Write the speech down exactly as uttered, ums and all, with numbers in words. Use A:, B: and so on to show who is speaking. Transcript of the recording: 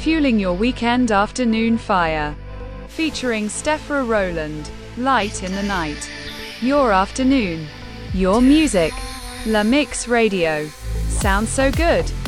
A: fueling your weekend afternoon fire. Featuring Stephra Rowland, Light in the Night. Your afternoon. Your music. La Mix Radio. Sounds so good.